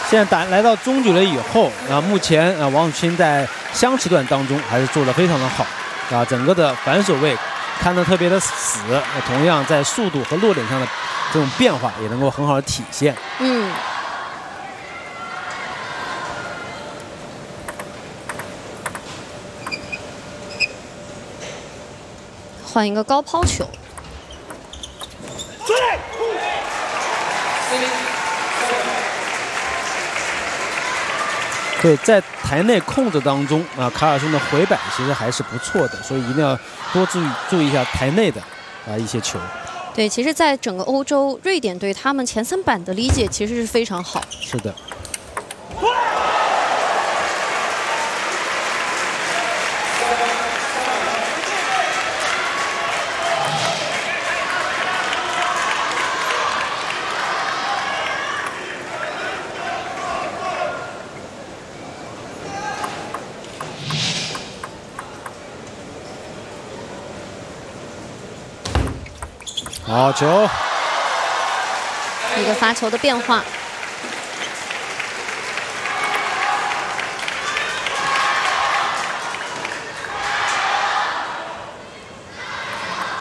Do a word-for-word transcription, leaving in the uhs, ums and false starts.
现在打来到中局了以后，啊，目前啊王楚钦在相持段当中还是做得非常的好，啊，整个的反手位看得特别的死，同样在速度和落点上的这种变化也能够很好的体现。 嗯。 换一个高抛球， 对，在台内控制当中啊，卡尔松的回摆其实还是不错的，所以一定要多注意注意一下台内的啊一些球。 对，其实，在整个欧洲，瑞典对他们前三板的理解其实是非常好。 是的。 好球！ 一个发球的变化。